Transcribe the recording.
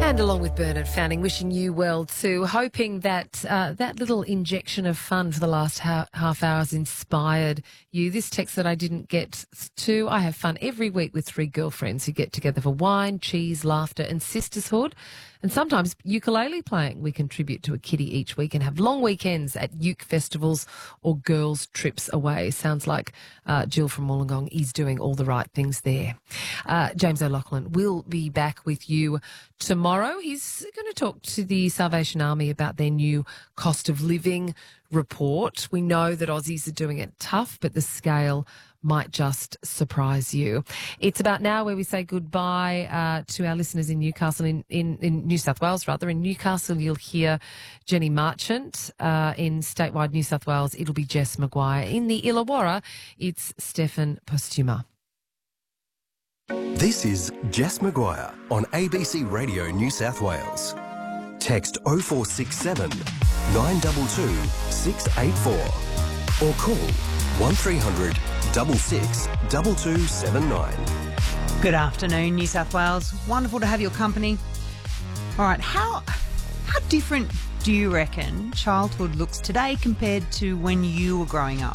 And along with Bernard Fanning, wishing you well too, hoping that that little injection of fun for the last half hour has inspired you. This text that I didn't get to, I have fun every week with 3 girlfriends who get together for wine, cheese, laughter and sisterhood. And sometimes ukulele playing. We contribute to a kitty each week and have long weekends at uke festivals or girls' trips away. Sounds like Jill from Wollongong is doing all the right things there. James O'Loughlin will be back with you tomorrow. He's going to talk to the Salvation Army about their new cost of living report. We know that Aussies are doing it tough, but the scale might just surprise you. It's about now where we say goodbye to our listeners in Newcastle, in New South Wales, rather. In Newcastle, you'll hear Jenny Marchant. In statewide New South Wales, it'll be Jess Maguire. In the Illawarra, it's Stefan Postuma. This is Jess Maguire on ABC Radio New South Wales. Text 0467 922 684 or call 1300 66 2279. Good afternoon, New South Wales. Wonderful to have your company. All right, how different do you reckon childhood looks today compared to when you were growing up?